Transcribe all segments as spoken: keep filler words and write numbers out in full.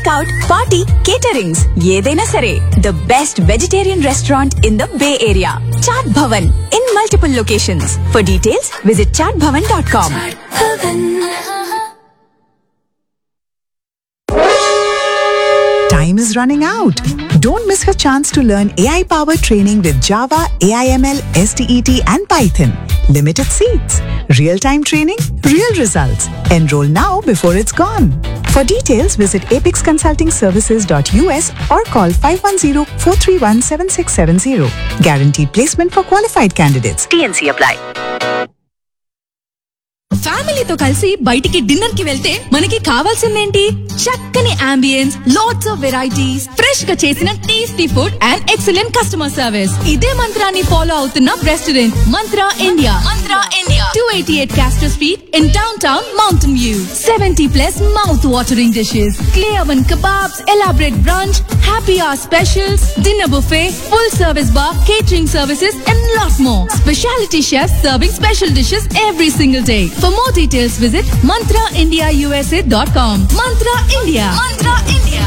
takeout, party, caterings, ఏదైనా సరే. The best vegetarian restaurant in the Bay Area. Chaat Bhavan in multiple locations. For details, visit chaat bhavan dot com. Time is running out. Don't miss your chance to learn A I-powered training with Java, A I M L, S T E T and Python. Limited seats. Real-time training, real results. Enroll now before it's gone. For details, visit apex consulting services dot U S or call five one zero, four three one, seven six seven zero. Guaranteed placement for qualified candidates. T N C apply. ఫ్యామిలీతో కలిసి బయటికి dinner కి వెళ్తే మనకి కావాల్సిందేంటి? చక్కని ambience, lots of varieties, fresh గా చేసిన tasty food and excellent customer service. ఇదే మంత్రాన్ని ఫాలో అవుతున్న restaurant mantra India. Mantra India, two eighty-eight Castro Street in downtown Mountain View. seventy plus mouth watering dishes, clay oven kebabs, elaborate brunch, happy hour specials, dinner buffet, full service bar, catering services and lots more. Specialty chefs serving special dishes every single day. For more details, visit mantra india u s a dot com. Mantra India. Mantra India.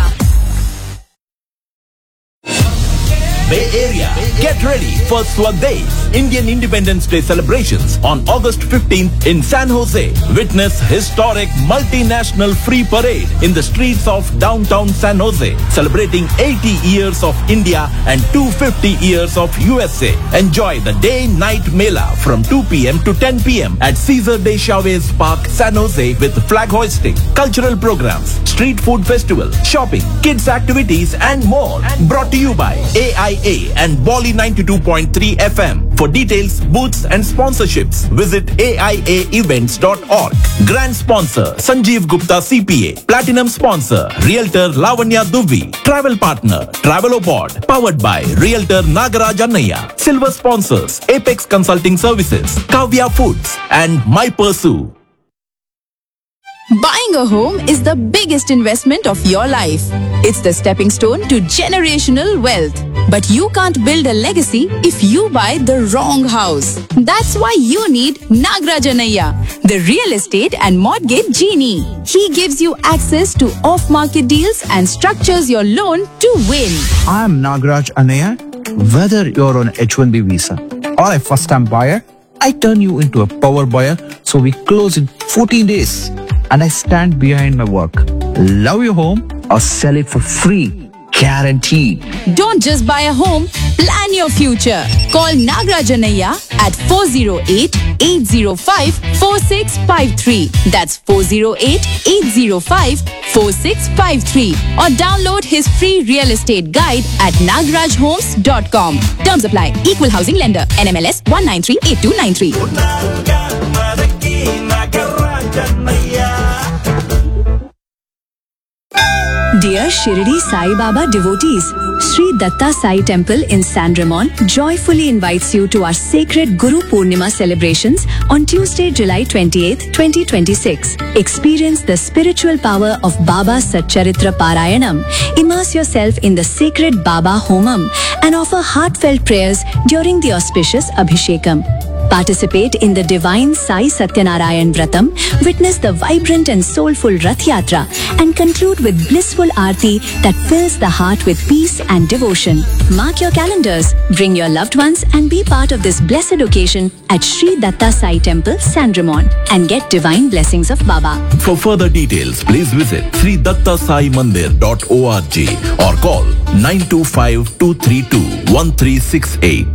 Bay Area. Get ready for Swag Days, Indian Independence Day celebrations on August fifteenth in San Jose. Witness historic multinational free parade in the streets of downtown San Jose, celebrating eighty years of India and two hundred fifty years of U S A. Enjoy the day-night mela from two p m to ten p m at Cesar de Chavez Park, San Jose, with flag hoisting, cultural programs, street food festival, shopping, kids activities and more. Brought to you by A I A and Bolly ninety-two point three F M. For details, booths and sponsorships, visit A I A events dot org. Grand sponsor Sanjeev Gupta C P A. Platinum sponsor Realtor Lavanya Dubey. Travel partner Travelopod. Powered by Realtor Nagaraj Annaya. Silver sponsors Apex Consulting Services, Kavya Foods and My Pursue. Buying a home is the biggest investment of your life. It's the stepping stone to generational wealth. But you can't build a legacy if you buy the wrong house. That's why you need Nagaraj Annaya, the real estate and mortgage genie. He gives you access to off-market deals and structures your loan to win. I'm Nagaraj Annaya. Whether you're on H one B visa or a first-time buyer, I turn you into a power buyer so we close in fourteen days. And I stand behind my work. Love your home or sell it for free. Guaranteed. Don't just buy a home, plan your future. Call Nagaraj Annaya at four oh eight, eight oh five, four six five three. That's four oh eight, eight oh five, four six five three. Or download his free real estate guide at nagaraj homes dot com. Terms apply. Equal housing lender. N M L S one nine three eight two nine three. Dear Shirdi Sai Baba devotees, Sri Datta Sai Temple in San Ramon joyfully invites you to our sacred Guru Purnima celebrations on Tuesday, July twenty-eighth, twenty twenty-six. Experience the spiritual power of Baba's Satcharitra Parayanam. Immerse yourself in the sacred Baba Homam and offer heartfelt prayers during the auspicious Abhishekam. Participate in the divine Sai Satyanarayan Vratam, witness the vibrant and soulful Rath Yatra, and conclude with blissful Aarti that fills the heart with peace and devotion. Mark your calendars, bring your loved ones and be part of this blessed occasion at Sri Datta Sai Temple, San Ramon, and get divine blessings of Baba. For further details, please visit sri datta sai mandir dot org or call nine two five, two three two, one three six eight.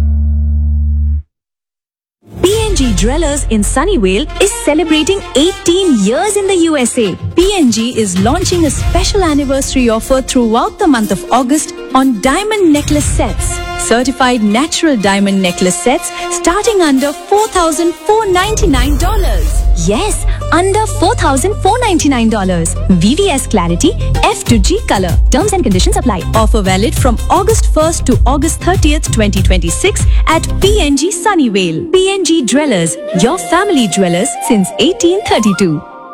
P N G Dwellers in Sunnyvale is celebrating eighteen years in the U S A. P N G is launching a special anniversary offer throughout the month of August on diamond necklace sets. Certified natural diamond necklace sets starting under four thousand four hundred ninety-nine dollars. Yes, under four thousand four hundred ninety-nine dollars. V V S clarity, F to G color. Terms and conditions apply. Offer valid from August first to August thirtieth, twenty twenty-six at P N G Sunnyvale. P N G Dwellers, your family dwellers since eighteen thirty-two.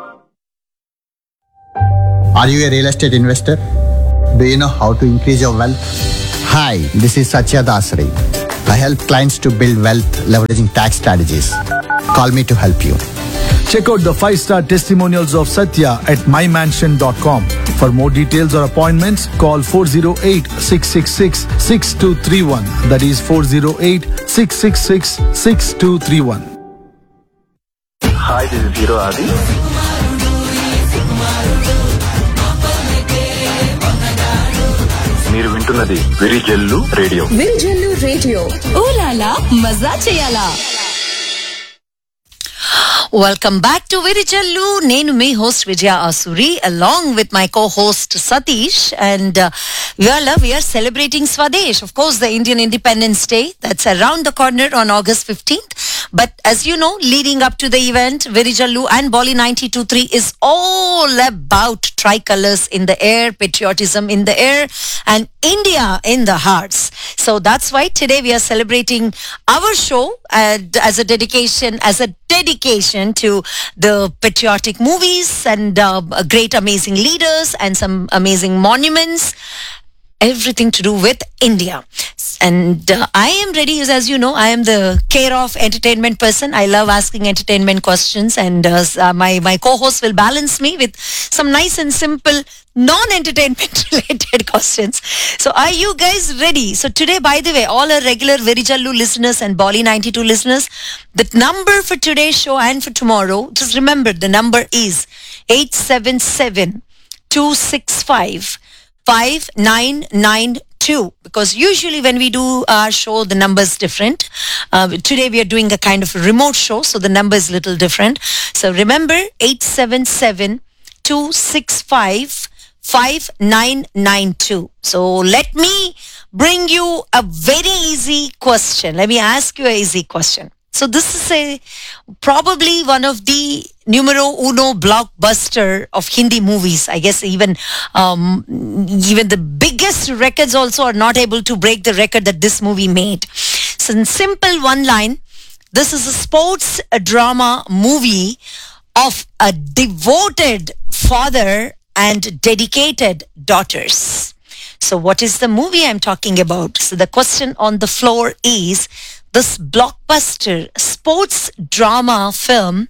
Are you a real estate investor? Do you know how to increase your wealth? Hi, this is Satya Dasari. I help clients to build wealth leveraging tax strategies. Call me to help you. Check out the five-star testimonials of Satya at my mansion dot com. For more details or appointments, call four oh eight, six six six, six two three one. That is four oh eight, six six six, six two three one. Hi, this is Hero Adi. మీరు వింటున్నది Virijallu radio. Virijallu radio. Oh la la మజా చేయాలా. Welcome back to Virijallu. Nenu me host Vijaya Asuri along with my co-host Satish, and uh, we are love, we are celebrating Swadesh, of course, the Indian Independence Day that's around the corner on August fifteenth. But as you know, leading up to the event, Virijallu and Bolly ninety-two point three is all about tricolors in the air, patriotism in the air, and India in the hearts. So that's why today we are celebrating our show uh, as a dedication, as a dedication to the patriotic movies and uh, great amazing leaders and some amazing monuments, everything to do with India. And uh, I am ready, as you know, I am the care of entertainment person. I love asking entertainment questions, and uh, uh, my, my co-host will balance me with some nice and simple non-entertainment related questions. So are you guys ready? So today, by the way, all our regular Virijallu listeners and Bolly ninety-two listeners, the number for today's show and for tomorrow, just remember the number is eight seven seven, two six five, five nine nine two, because usually when we do our show the number is different. Uh, today we are doing a kind of a remote show, so the number is a little different. So remember eight seven seven, two six five, five nine nine two. So let me bring you a very easy question. Let me ask you a easy question. So this is a probably one of the numero uno blockbuster of Hindi movies. I guess even um, even the biggest records also are not able to break the record that this movie made. So in simple one line, this is a sports drama movie of a devoted father and dedicated daughters. So what is the movie I'm talking about? So the question on the floor is, this blockbuster sports drama film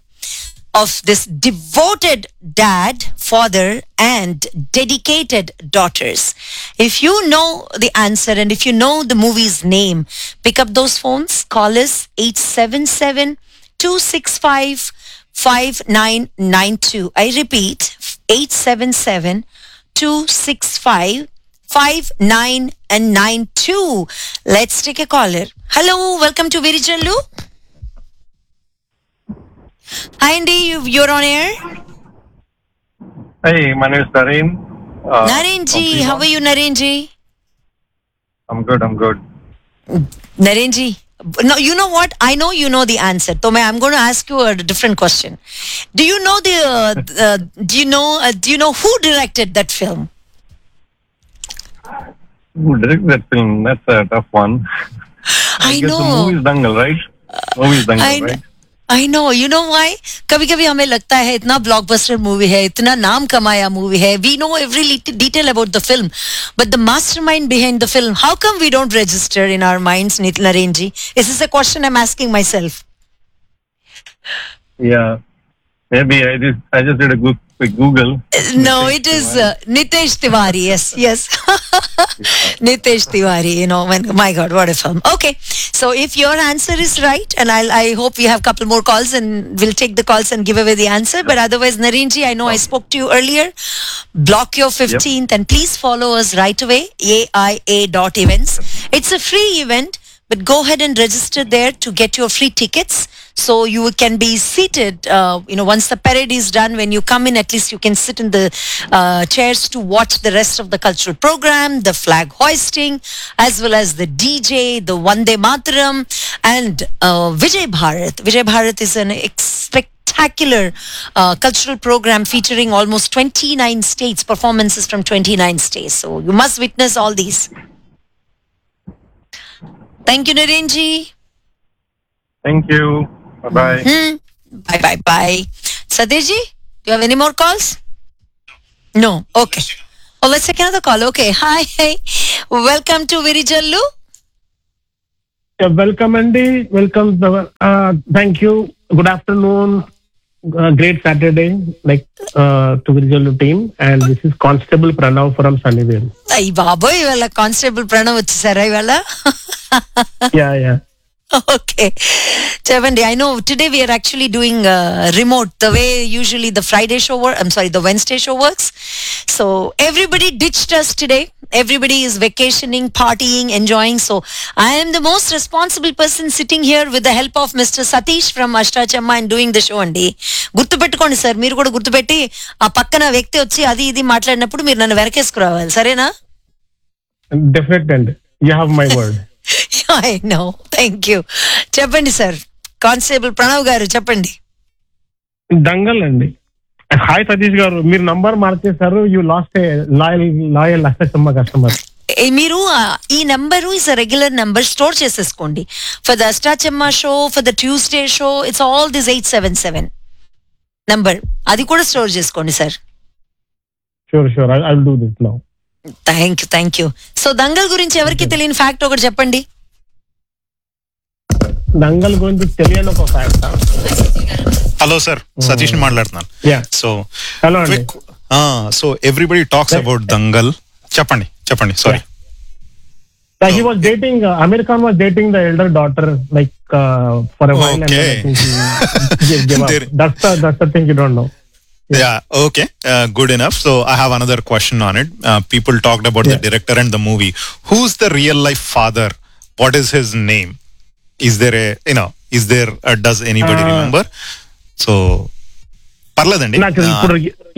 of this devoted dad, father, and dedicated daughters. If you know the answer and if you know the movie's name, pick up those phones, call us eight seven seven, two six five, five nine nine two. I repeat, eight seven seven, two six five, five nine nine two. Let's take a caller. Hello, welcome to Virijallu. Hi, Andy, you, you're on air. Hey, my name is Naren. Uh, Naren ji, how are you, Naren ji? I'm good, I'm good. Naren ji, no, you know what? I know you know the answer. So I'm going to ask you a different question. Do you know the? Uh, uh, do you know? Uh, do you know who directed that film? Who directed that film? That's a tough one. I, I guess know. The movie is Dangal, right? Movie is Dangal, I right? I know. You know why? कभी कभी हमें लगता है इतना blockbuster movie है, इतना नाम कमाया movie है. We know every little detail about the film, but the mastermind behind the film, how come we don't register in our minds, Naren ji? Is this a question I'm asking myself? Yeah. Maybe I just I just did a quick, quick Google. No, it is uh, Nitesh Tiwari. Yes, yes. Nitesh Tiwari. You know, when, my God, what a film. Okay, so if your answer is right, and I'll, I hope we have a couple more calls, and we'll take the calls and give away the answer. But otherwise, Narenji, I know I spoke to you earlier. Block your fifteenth, yep. And please follow us right away. A I A dot events. It's a free event, but go ahead and register there to get your free tickets. So you can be seated, uh, you know, once the parade is done, when you come in, at least you can sit in the uh, chairs to watch the rest of the cultural program, the flag hoisting, as well as the D J, the Vande Mataram, and uh, Vijay Bharat. Vijay Bharat is an spectacular uh, cultural program featuring almost twenty-nine states, performances from twenty-nine states. So you must witness all these. Thank you, Narenji. Thank you. Bye-bye. Mm-hmm. Bye-bye-bye. Sadirji, do you have any more calls? No. Okay. Oh, let's take another call. Okay. Hi. Hey. Welcome to Virijallu. Yeah, welcome, Andy. Welcome. Uh, thank you. Good afternoon. uh, great Saturday, like uh, to Virijallu team, and this is Constable Pranav from Sunnyvale. అయ్యి బాబోయ్ ఇవాళ constable Pranav వచ్చేసారా ఇవాళ? Yeah, yeah. Okay. Chavandi, I know today we are actually doing uh, remote, the way usually the Friday show works, I'm sorry, the Wednesday show works. So everybody ditched us today. Everybody is vacationing, partying, enjoying. So I am the most responsible person sitting here with the help of Mister Satish from Ashtachamma and doing the show అండి. గుర్తుపెట్టుకోండి sir, మీరు కూడా గుర్తుపెట్టి ఆ పక్కన వ్యక్తి వచ్చి అది ఇది మాట్లాడినప్పుడు మీరు నన్ను వెనకేసుకురావాలి, సరేనా? Definitely, and you have my word. I know. Thank you. చెప్పండి సార్, కానిస్టేబుల్ ప్రణవ్ గారు చెప్పండి. దంగల్ అండి. హాయ్ సతీష్ గారు, మీరు నంబర్ మార్చేశారు. You last A loyal loyal Ashta Chamma customer. మీరు ఈ number is a regular number, store చేసేసుకోండి. For the Ashta Chamma show, for the Tuesday show, it's all this eight seven seven number, అది కూడా స్టోర్ చేసుకోండి sir. Sure sure, I will do this now. Thank you thank you. So Dangal గురించి ఎవరికి తెలియని fact ఒకటి చెప్పండి. దంగల్ గురించి తెలియని ఒక ఫ్యాక్ట్. హలో సార్, సతీష్ ని మాట్లాడుతున్నాను. సో హలో అండి. So everybody talks about Dangal. చెప్పండి చెప్పండి. Sorry. He was dating, uh, Amir Khan was dating the elder daughter, like uh, for a while. Okay. And then I think he gave up. That's the that's the thing you don't know. Yeah. yeah okay. Uh, good enough. So I have another question on it. Uh, people talked about yeah. the director and the movie. Who's the real life father? What is his name? Is there a you know? Is there? Uh, does anybody uh, remember? So, parladandi. నాకు ఇప్పుడు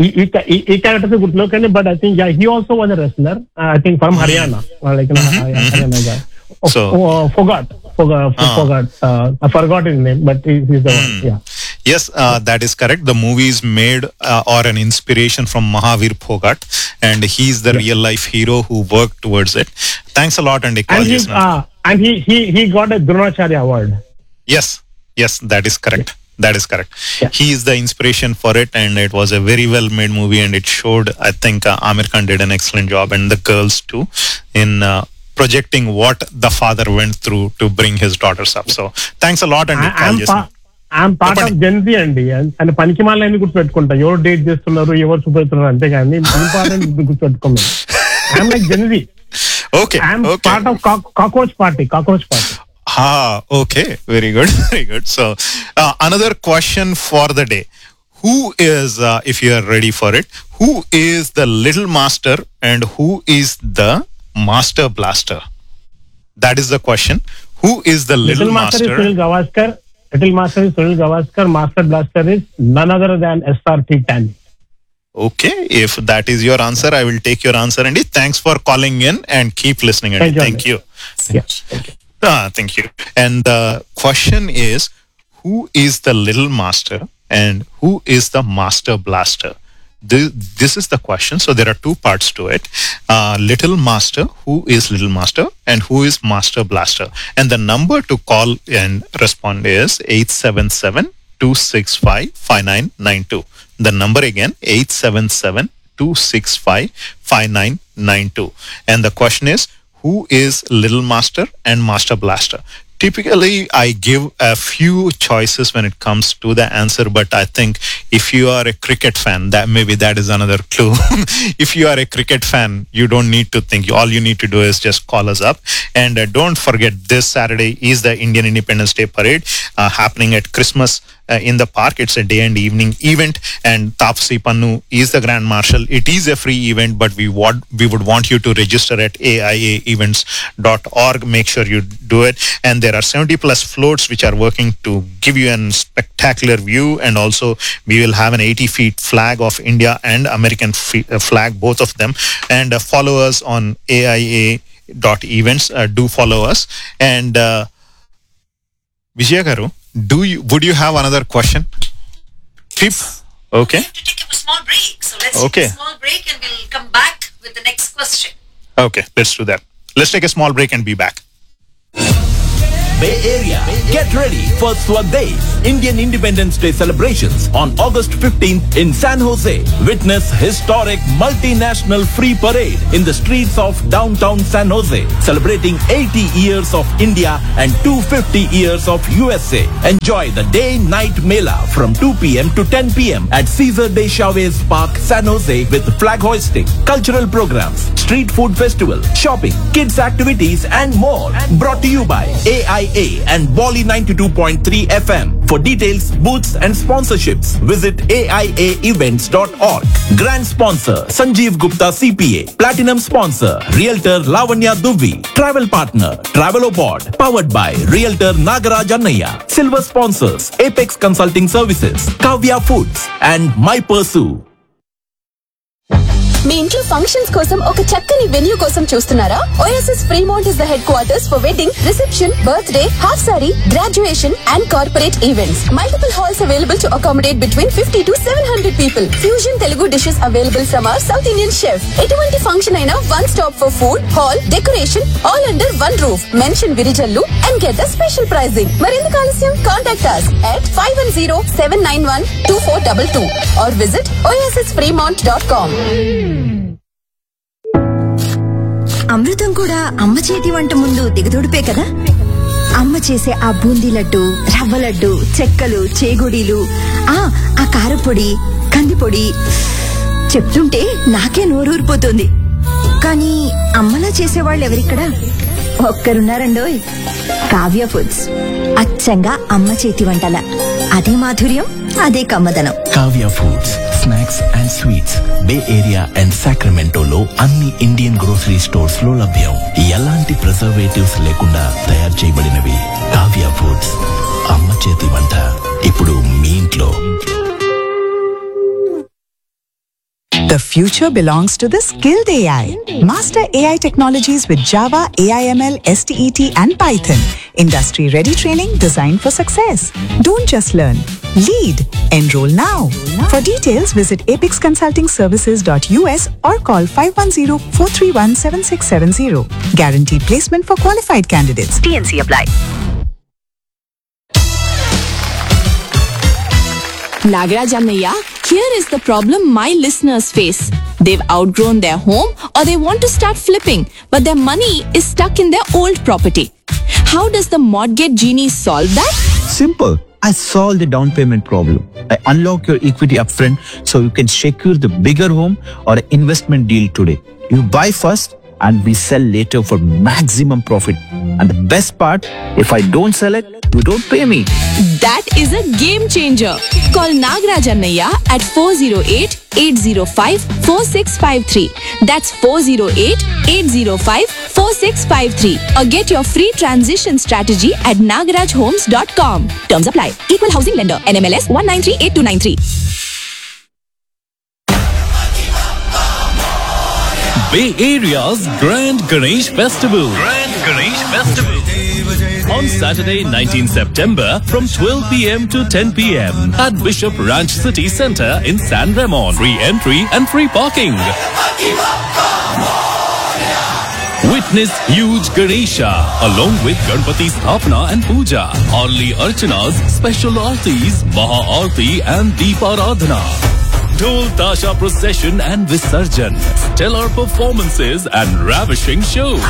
ఈ characters గుర్తులో కానీ, but I think he also was a wrestler. I think from Haryana, like Haryana guy. So forgot forgot forgot I forgot his name, but he is the one. Yeah. Yes, uh, that is correct. The movie is made uh, or an inspiration from Mahavir Phogat, and he's the yeah. real life hero who worked towards it. Thanks a lot, and and, he, uh, and he he he got a Dronacharya award. Yes, yes, that is correct. Yeah. That is correct. Yeah. He is the inspiration for it, and it was a very well made movie, and it showed, I think uh, Amir Khan did an excellent job, and the girls too, in uh, projecting what the father went through to bring his daughters up. So thanks a lot, and I'm, pa- I'm part of Gen Z అండి. and పనికి మాలని గుర్తుపెట్టుకుంటా, ఎవరు date చేస్తున్నారు, ఎవరు చూపెడుతున్నారు, అంతే కానీ important గుర్తుపెట్టుకోండి. I'm like Gen Z. Okay. I'm okay. part of co- cockroach party, cockroach party. Ah, okay. Very good. Very good. So, uh, another question for the day. Who is, uh, if you are ready for it, who is the little master and who is the master blaster? That is the question. Who is the little, little master? Little master is Sunil Gavaskar. Little master is Sunil Gavaskar. Master blaster is none other than S R T ten. Okay. If that is your answer, I will take your answer, Andy. Thanks for calling in and keep listening, Andy. Thank you. Thank you. Yeah, thank you. Ah, thank you. And the question is, who is the little master and who is the master blaster? This, this is the question. So there are two parts to it. Uh, little master, who is little master and who is master blaster? And the number to call and respond is eight seven seven, two six five, five nine nine two. The number again, eight seven seven, two six five, five nine nine two. And the question is, who is little master and master blaster? Typically, I give a few choices when it comes to the answer, but I think if you are a cricket fan, that maybe that is another clue. If you are a cricket fan, you don't need to think. All you need to do is just call us up. And uh, don't forget, this Saturday is the Indian Independence Day Parade uh, happening at Christmas uh, in the park. It's a day and evening event, and Tapsi Pannu is the Grand Marshal. It is a free event, but we want we would want you to register at A I A events dot org. Make sure you do it. And there are seventy plus floats which are working to give you a spectacular view, and also we will have an eighty feet flag of India and American f- uh, flag, both of them. And uh, follow us on A I A dot events. Uh, do follow us. And uh, Vijaya Garu, do you would you have another question? Keep okay. We have to take a small break, so let's okay. take a small break and we'll come back with the next question. Okay, let's do that. Let's take a small break and be back. Bay Area. Get ready for Swadesh, Indian Independence Day celebrations on August fifteenth in San Jose. Witness historic multinational free parade in the streets of downtown San Jose, celebrating eighty years of India and two hundred fifty years of U S A. Enjoy the day-night mela from two p.m. to ten p.m. at Cesar de Chavez Park, San Jose with flag hoisting, cultural programs, street food festival, shopping, kids activities and more. Brought to you by A I A and Wally ninety-two point three F M. For details, booths and sponsorships, visit A I A events dot org. Grand sponsor Sanjeev Gupta C P A. Platinum sponsor Realtor Lavanya Dubey. Travel partner Travelopod. Powered by Realtor Nagaraj Annaya. Silver sponsors Apex Consulting Services, Kavya Foods and My Pursue. మీ ఇంట్లో functions కోసం ఒక చక్కని venue కోసం చూస్తున్నారా? OSS Fremont is the head quarters for wedding, reception, birthday, half sorry, graduation and corporate events. Multiple halls available to accommodate between fifty to seven hundred people. Fusion Telugu dishes available from our south Indian chef. ఎటువంటి function అయినా one stop for food, hall, decoration all under one roof. Mention Virijallu and get the special pricing. మరెందుకు ఆలస్యం? Contact us at five one zero seven nine one two four two two or visit o s s fremont dot com. అమృతం కూడా అమ్మ చేతి వంట ముందు దిగదొడిపే కదా. అమ్మ చేసే ఆ బూందీ లడ్డు, రవ్వ లడ్డు, చెక్కలు, చేగుడీలు, ఆ ఆ కారపొడి, కందిపొడి చెప్తుంటే నాకే నోరూరిపోతుంది. కానీ అమ్మలా చేసేవాళ్ళు ఎవరిక్కడ? ఒక్కరున్నారండోయ్, కావ్య ఫుడ్స్. అచ్చంగా అమ్మ చేతి వంటల అదే మాధుర్యం, అదే కమ్మదనం. Kavya foods, snacks and sweets, bay area and సాక్రమెంటోలో అన్ని ఇండియన్ గ్రోసరీ స్టోర్స్ లో లభ్యం. ఎలాంటి ప్రిజర్వేటివ్స్ లేకుండా తయారు చేయబడినవి. కావ్య ఫుడ్స్, అమ్మ చేతి వంట ఇప్పుడు మీ ఇంట్లో. The future belongs to the skilled A I. Master A I technologies with Java, A I M L, S T E T and Python. Industry-ready training designed for success. Don't just learn. Lead. Enroll now. For details, visit apex consulting services dot u s or call five one zero four three one seven six seven zero. Guaranteed placement for qualified candidates. T N C apply. Nagaraj Annaya, here is the problem my listeners face. They've outgrown their home or they want to start flipping, but their money is stuck in their old property. How does the mortgage genie solve that? Simple. I solved the down payment problem. I unlock your equity upfront so you can secure the bigger home or investment deal today. You buy first and we sell later for maximum profit. And the best part, if I don't sell it, you don't pay me. That is a game changer. Call Nagaraj Annaya at four zero eight, eight zero five, four six five three. That's four zero eight, eight zero five, four six five three. Or get your free transition strategy at nagaraj homes dot com. Terms apply. Equal housing lender. N M L S one nine three eight two nine three. Bay Area's Grand Ganesh Festival. Grand Ganesh Festival. On Saturday, nineteenth September from twelve p.m. to ten p.m. at Bishop Ranch City Center in San Ramon. Free entry and free parking. Witness huge Ganesha along with Ganpati Sthapana and Puja, Arli Archanas, special Aartis, Maha Aarti and Deeparadhana. Dhol Tasha procession and Visarjan, stellar performances and ravishing shows.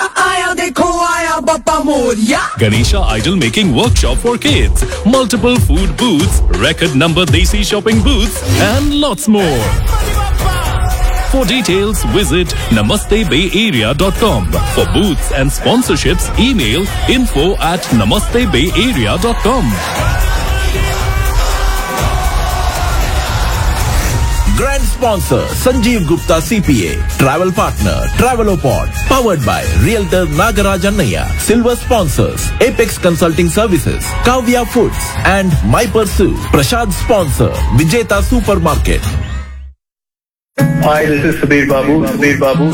Ganesha idol making workshop for kids, multiple food booths, record number Desi shopping booths and lots more. For details, visit namaste bay area dot com. For booths and sponsorships, email info at namaste bay area dot com. Grand sponsor Sanjeev Gupta C P A. Travel partner Travelopod. Powered by Realtor Nagaraj Annaya. Silver sponsors Apex Consulting Services, Kavya Foods and My Pursue. Prashad sponsor Vijeta Supermarket. Hi, this is Subir Babu. Subir Babu.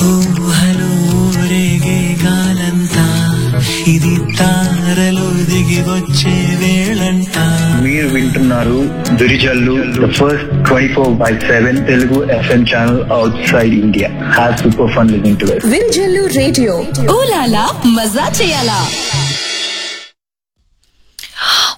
మీరు వింటున్నారు Virijallu, the first twenty four by seven Telugu FM channel out side India. Have super fun listening to it. Virijallu radio. Oh la la మజా చేయాలా.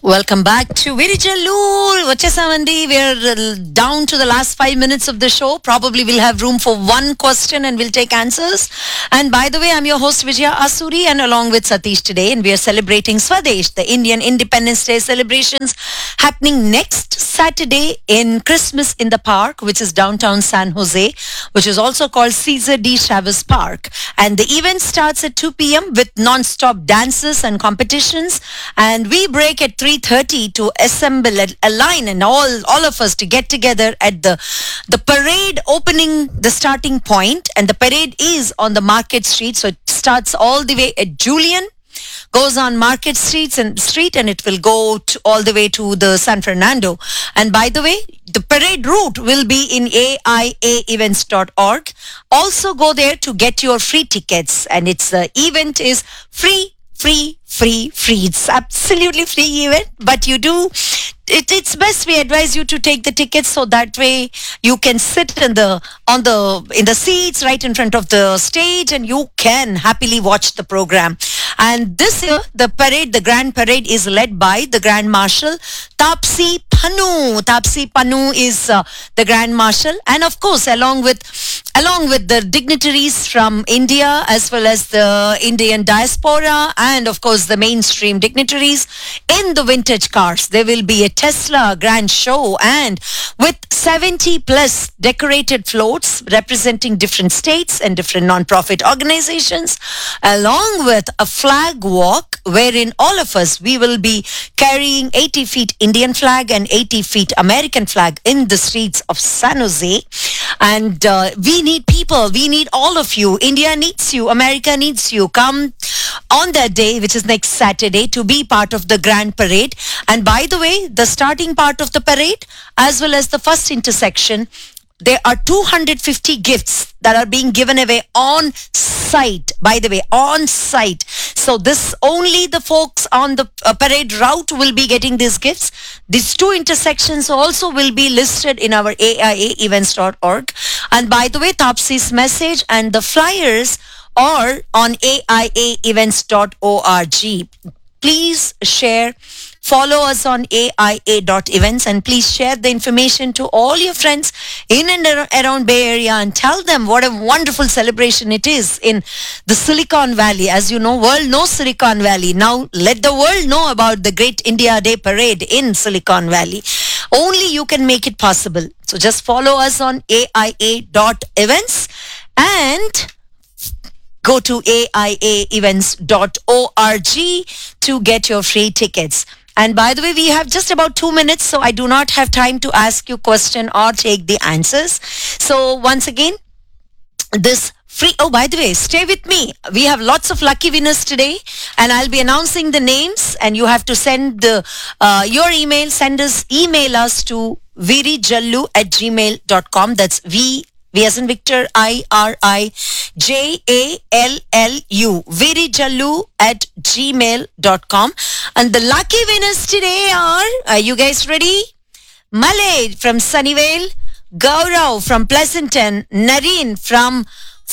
Welcome back to Virijallu. Vachesamandi, we're uh, down to the last five minutes of the show. Probably we'll have room for one question and we'll take answers. And by the way, I'm your host Vijaya Asuri and along with Satish today. And we are celebrating Swadesh, the Indian Independence Day celebrations happening next Saturday in Christmas in the Park, which is downtown San Jose, which is also called Cesar D. Chavez Park. And the event starts at two p.m. with non-stop dances and competitions. And we break at three thirty to assemble a, a line and all all of us to get together at the the parade opening the starting point, and the parade is on the Market Street, so it starts all the way at Julian, goes on Market Streets and Street, and it will go to, all the way to the San Fernando. And by the way, the parade route will be in A I A events dot org. Also go there to get your free tickets, and its the uh, event is free free free free it's absolutely free event, but you do it, it's best we advise you to take the tickets, so that way you can sit in the on the in the seats right in front of the stage and you can happily watch the program. And this year the parade, the grand parade, is led by the Grand Marshal Tapsi Pannu. Tapsi Pannu is uh, the Grand Marshal, and of course along with along with the dignitaries from India as well as the Indian diaspora, and of course the mainstream dignitaries in the vintage cars. There will be a Tesla grand show, and with seventy plus decorated floats representing different states and different non-profit organizations, along with a flag walk wherein all of us, we will be carrying eighty feet Indian flag and eighty feet American flag in the streets of San Jose. And uh, we need people, we need all of you. India needs you, America needs you. Come on that day, which is next Saturday, to be part of the grand parade. And by the way, the starting part of the parade as well as the first intersection, there are two hundred fifty gifts that are being given away on site. By the way, on site. So this, only the folks on the uh, parade route will be getting these gifts. These two intersections also will be listed in our A I A events dot org. And by the way, Tapsi's message and the flyers are on A I A events dot org. Please share. Follow us on A I A dot events, and please share the information to all your friends in and around Bay Area and tell them what a wonderful celebration it is in the Silicon Valley. As you know, world knows Silicon Valley. Now let the world know about the Great India Day Parade in Silicon Valley. Only you can make it possible. So just follow us on A I A dot events and go to A I A events dot org to get your free tickets. And by the way, we have just about two minutes, so I do not have time to ask you question or take the answers. So once again, this free, oh, by the way, stay with me. We have lots of lucky winners today, and I'll be announcing the names, and you have to send the uh, your email, send us, email us to virijallu at gmail dot com. That's V V as in Victor, I R I J A L L U, virijallu at gmail dot com. And the lucky winners today are, are you guys ready? Malay from Sunnyvale, Gaurav from Pleasanton, Nareen from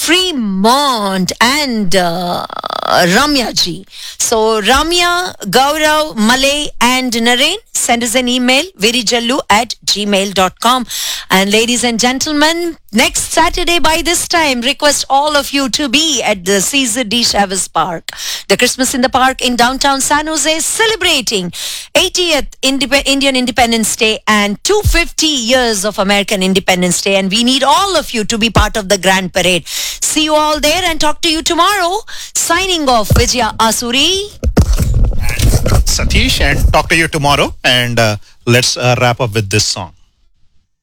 Fremont, and uh, Ramya ji. So Ramya, Gaurav, Malay and Nareen, send us an email, virijallu at gmail dot com. And ladies and gentlemen, next Saturday by this time, request all of you to be at the Cesar D. Chavez Park, the Christmas in the Park in downtown San Jose, celebrating eightieth Indep- Indian Independence Day and two hundred fifty years of American Independence Day. And we need all of you to be part of the grand parade. See you all there and talk to you tomorrow. Signing off, Vijaya Asuri. Satish, and talk to you tomorrow. And uh, let's uh, wrap up with this song.